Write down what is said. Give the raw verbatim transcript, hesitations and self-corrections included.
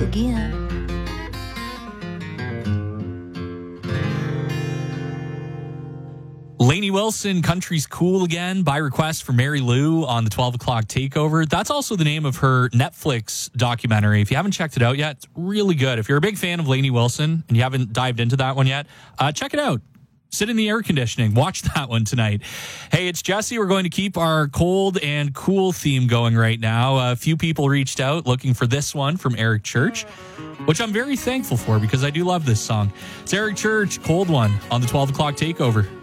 again. Lainey Wilson, Country's Cool Again, by request for Mary Lou on the twelve o'clock takeover. That's also the name of her Netflix documentary. If you haven't checked it out yet, it's really good. If you're a big fan of Lainey Wilson and you haven't dived into that one yet, uh, check it out. Sit in the air conditioning. Watch that one tonight. Hey, it's Jesse. We're going to keep our cold and cool theme going right now. A few people reached out looking for this one from Eric Church, which I'm very thankful for because I do love this song. It's Eric Church, Cold One, on the twelve o'clock takeover.